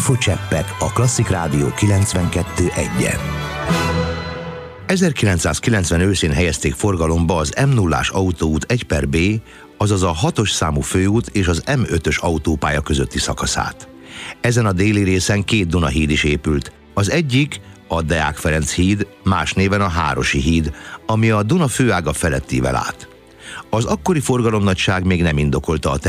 Infocseppek a Klasszik Rádió 92.1-en. 1990 őszén helyezték forgalomba az M0-ás autóút 1/B, azaz a 6-os számú főút és az M5-ös autópálya közötti szakaszát. Ezen a déli részen 2 Dunahíd is épült. Az egyik a Deák Ferenc híd, más néven a Hárosi híd, ami a Duna főága felettével állt. Az akkori forgalomnagyság még nem indokolta a